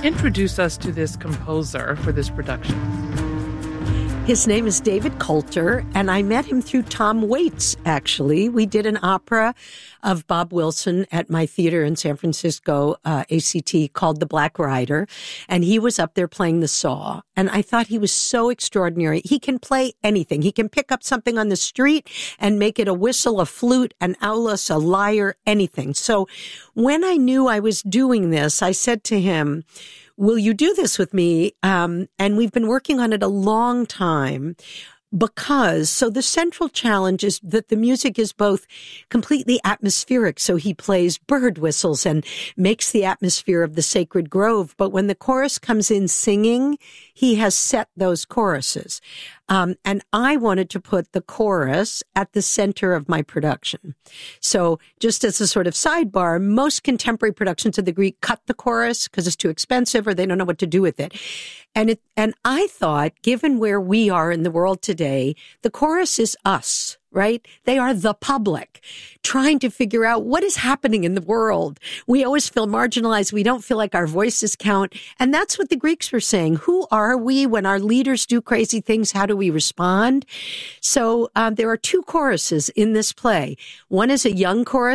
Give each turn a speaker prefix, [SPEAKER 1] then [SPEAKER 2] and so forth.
[SPEAKER 1] introduce us to this composer for this production?
[SPEAKER 2] His name is David Coulter, and I met him through Tom Waits, actually. We did an opera of Bob Wilson at my theater in San Francisco, ACT, called The Black Rider, and he was up there playing the saw, and I thought he was so extraordinary. He can play anything. He can pick up something on the street and make it a whistle, a flute, an aulus, a lyre, anything. So when I knew I was doing this, I said to him, will you do this with me? And we've been working on it a long time so the central challenge is that the music is both completely atmospheric. So he plays bird whistles and makes the atmosphere of the sacred grove. But when the chorus comes in singing, he has set those choruses. And I wanted to put the chorus at the center of my production. So just as a sort of sidebar, most contemporary productions of the Greek cut the chorus because it's too expensive or they don't know what to do with it. And I thought, given where we are in the world today, the chorus is us, right? They are the public trying to figure out what is happening in the world. We always feel marginalized. We don't feel like our voices count. And that's what the Greeks were saying. Who are we when our leaders do crazy things? How do we respond? So there are two choruses in this play. One is a young chorus